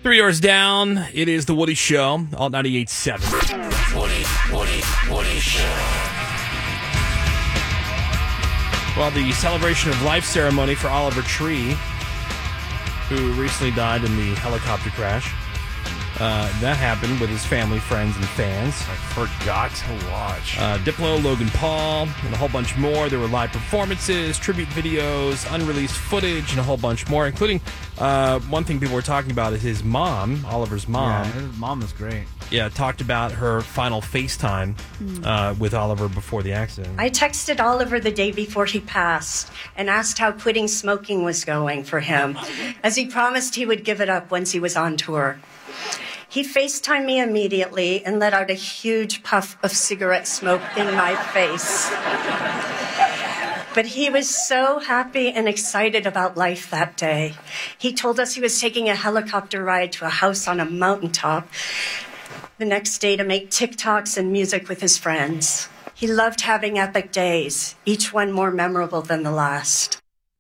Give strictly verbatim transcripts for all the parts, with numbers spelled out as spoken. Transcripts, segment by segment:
Three hours down, it is the Woody Show, Alt ninety-eight point seven. Woody, Woody, Woody Show. Well, the celebration of life ceremony for Oliver Tree, who recently died in the helicopter crash. Uh, that happened with his family, friends, and fans. I forgot to watch. Uh, Diplo, Logan Paul, and a whole bunch more. There were live performances, tribute videos, unreleased footage, and a whole bunch more, including uh, one thing people were talking about is his mom, Oliver's mom. Yeah, his mom was great. Yeah, talked about her final FaceTime uh, with Oliver before the accident. I texted Oliver the day before he passed and asked how quitting smoking was going for him, as he promised he would give it up once he was on tour. He FaceTimed me immediately and let out a huge puff of cigarette smoke in my face. But he was so happy and excited about life that day. He told us he was taking a helicopter ride to a house on a mountaintop the next day to make TikToks and music with his friends. He loved having epic days, each one more memorable than the last.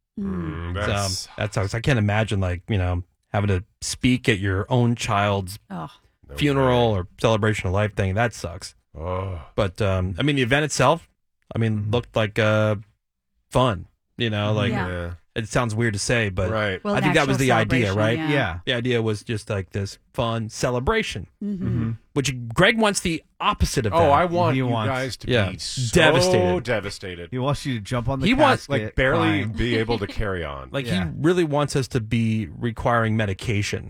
Mm, So, that's, that sucks. I can't imagine, like, you know, having to speak at your own child's Oh. no funeral way. or celebration of life thing. That sucks. Oh. But, um, I mean, the event itself, I mean, looked like uh, fun. You know, like, Yeah. Yeah. it sounds weird to say, but Right. Well, I an think that was actual the idea, celebration, right? Yeah. The idea was just like this fun celebration, Mm-hmm. which Greg wants the opposite of that. Oh, I want He you wants- guys to yeah, be so devastated. devastated. He wants you to jump on the He wants, casket, Like, barely crying. be able to carry on. Like, Yeah. he really wants us to be requiring medication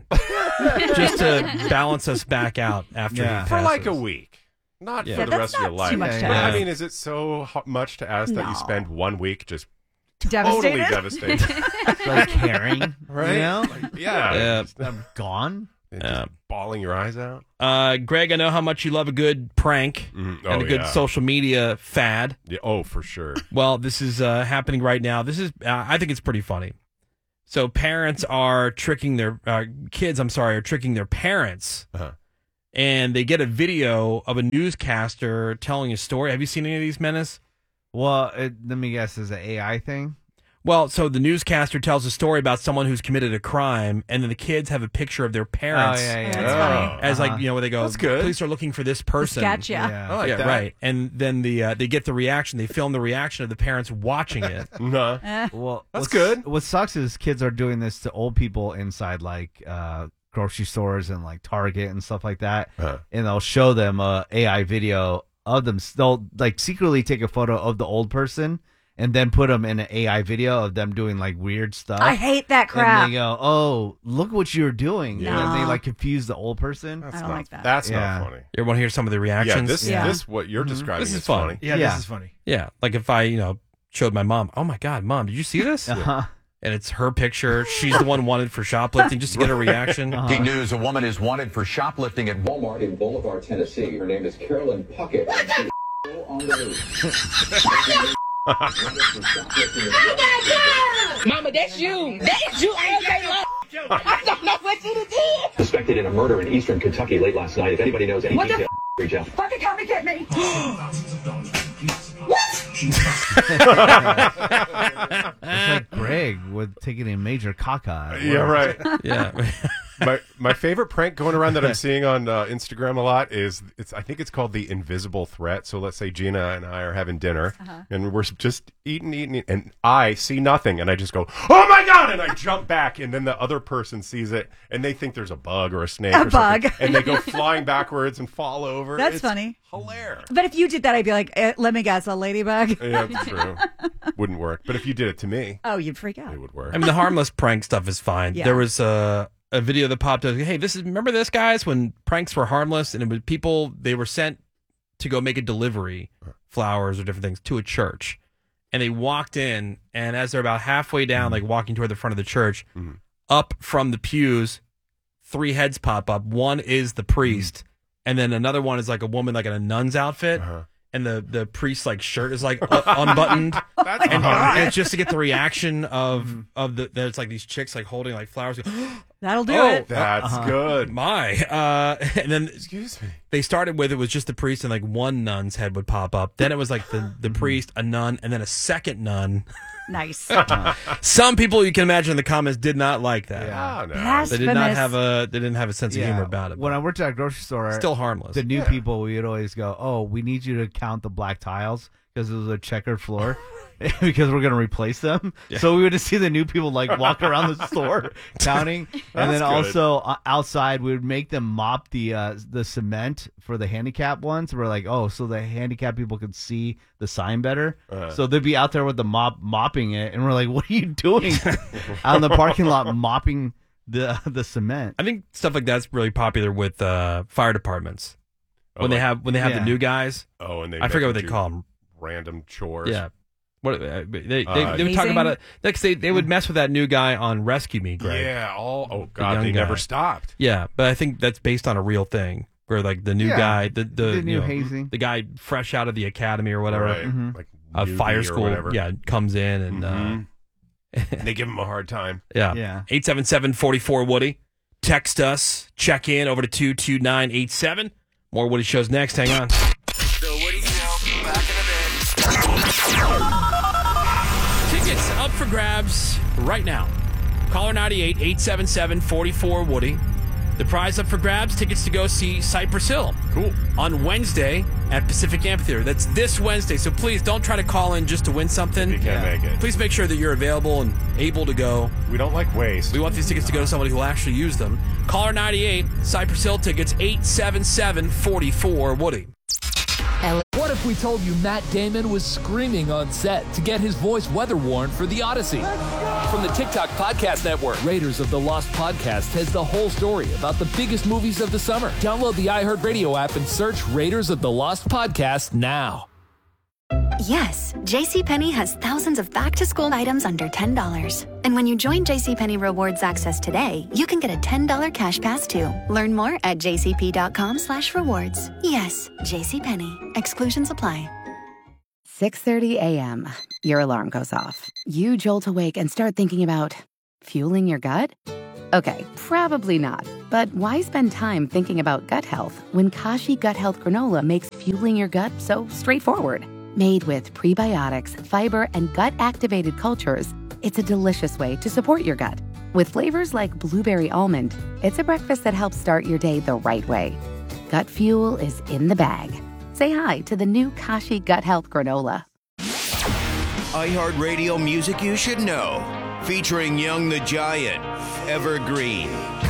just to balance us back out after Yeah. he For like a passes. week. Not Yeah. for Yeah, the that's rest of your not life. too much to Yeah, But, I ask. mean, is it so ho- much to ask that No. you spend one week just Devastated? totally devastated? like caring, Right? You know, yeah. Yeah. Just, I'm gone. just Yeah. bawling your eyes out. Uh, Greg, I know how much you love a good prank Mhm. and Oh, a good yeah. social media fad. Yeah. Oh, for sure. Well, this is uh, happening right now. This is, uh, I think it's pretty funny. So parents are tricking their uh, kids. I'm sorry, are tricking their parents, Uh-huh. and they get a video of a newscaster telling a story. Have you seen any of these, Menace? Well, it, let me guess, is it an A I thing? Well, so the newscaster tells a story about someone who's committed a crime, and then the kids have a picture of their parents Oh yeah, yeah. That's yeah. funny. as Uh-huh. like, you know, where they go, That's good. police are looking for this person. Sketch, yeah. Yeah. I like yeah, that. right. And then the uh, they get the reaction. They film the reaction of the parents watching it. Nah. Eh. Well, That's what's- good. What sucks is kids are doing this to old people inside like uh, grocery stores and like Target and stuff like that, Uh-huh. and they'll show them a A I video of them. They'll like secretly take a photo of the old person and then put them in an A I video of them doing like weird stuff. I hate that crap. And they go, "Oh, look what you're doing!" Yeah. And they No. like confuse the old person. That's I don't not, like that. That's Yeah. not funny. You want to hear some of the Yeah, reactions? this Yeah. this what you're describing This is is fun. funny. Yeah, Yeah. this is funny. Yeah, like if I, you know, showed my mom, oh my God, Mom, did you see this? Uh-huh. And it's her picture. She's the one wanted for shoplifting, just to get a reaction. Breaking news, a woman is wanted for shoplifting at Walmart in Bolivar, Tennessee. Her name is Carolyn Puckett. And she is still on the loose. Mama, that's you. That's you all day long. I don't know what you did. Suspected in a murder in eastern Kentucky late last night. If anybody knows any What the details, reach out. Fucking copycat me. It's like Greg with taking a major caca. at Yeah, work. right. Yeah. my my favorite prank going around that I'm seeing on uh, Instagram a lot is it's I think it's called the invisible threat. So let's say Gina and I are having dinner and we're just eating, eating, eating, and I see nothing, and I just go, "Oh my God!" and I jump back, and then the other person sees it, and they think there's a bug or a snake, A or something, bug. and they go flying backwards and fall over. That's It's funny. hilarious. But if you did that, I'd be like, eh, let me guess, a ladybug. Yeah, that's true. Wouldn't work. But if you did it to me, Oh, you'd freak out. it would work. I mean, the harmless prank stuff is fine. Yeah. There was a, a video that popped up. Hey, this is, remember this, guys, when pranks were harmless and it was people, they were sent to go make a delivery, flowers or different things, to a church. And they walked in, and as they're about halfway down, like walking toward the front of the church, Mhm. up from the pews, three heads pop up. One is the priest, and then another one is like a woman, like in a nun's outfit. Uh-huh. And the, the priest's like shirt is like u- unbuttoned, That's and, funny. and it's just to get the reaction of of the. There's like these chicks like holding like flowers. That'll do Oh, it. That's good. My, uh, and then Excuse me. they started with it was just the priest and like one nun's head would pop up. Then it was like the the priest, a nun, and then a second nun. Nice. Some people you can imagine in the comments did not like that. Ah, no. They did not Blasphemous. have a. They didn't have a sense of Yeah. humor about it. When I worked at a grocery store, Still harmless. the new people, we would always go, "Oh, we need you to count the black tiles because it was a checkered floor." Because we're gonna replace them, so we would just see the new people like walk around the store counting, and then good. also uh, outside we would make them mop the uh, the cement for the handicap ones. We're like, oh, so the handicap people could see the sign better, Uh. so they'd be out there with the mop mopping it, and we're like, what are you doing out in the parking lot mopping the the cement? I think stuff like that's really popular with uh, fire departments Oh, when they like- have when they have Yeah. the new guys. Oh, and they I forget make what they them call do them. Random chores. Yeah. What uh, they they, Uh, they would talk Hazing? about it. Like they they would mess with that new guy on Rescue Me, Greg. Yeah. All. Oh God, young they guy. never stopped. Yeah, but I think that's based on a real thing where like the new Yeah. guy, the the, The you new know, hazing. the guy fresh out of the academy or whatever, Right. Mhm. Like uh, newbie fire or school, whatever. yeah, comes in and Mhm. And they give him a hard time. uh, yeah, Yeah. eight seven seven four four Woody. Text us, check in over to two two nine eight seven. More Woody shows next. Hang on. The Woody Show. Back in a bit. Tickets up for grabs right now. Caller ninety-eight, eight seven seven, four four Woody. The prize up for grabs, tickets to go see Cypress Hill. Cool. On Wednesday at Pacific Amphitheater. That's this Wednesday, so please don't try to call in just to win something. You can't make it. Please make sure that you're available and able to go. We don't like waste. We want these tickets to go to somebody who will actually use them. Caller ninety-eight, Cypress Hill tickets, eight seven seven, four four Woody. What if we told you Matt Damon was screaming on set to get his voice weather worn for The Odyssey? From the TikTok Podcast Network, Raiders of the Lost Podcast has the whole story about the biggest movies of the summer. Download the iHeartRadio app and search Raiders of the Lost Podcast now. Yes, JCPenney has thousands of back-to-school items under ten dollars. And when you join JCPenney Rewards Access today, you can get a ten dollars cash pass too. Learn more at jcp.com slash rewards. Yes, JCPenney. Exclusions apply. six thirty a.m. Your alarm goes off. You jolt awake and start thinking about fueling your gut? Okay, probably not. But why spend time thinking about gut health when Kashi Gut Health Granola makes fueling your gut so straightforward? Made with prebiotics, fiber, and gut-activated cultures, it's a delicious way to support your gut. With flavors like blueberry almond, it's a breakfast that helps start your day the right way. Gut fuel is in the bag. Say hi to the new Kashi Gut Health Granola. iHeartRadio music you should know. Featuring Young the Giant, Evergreen,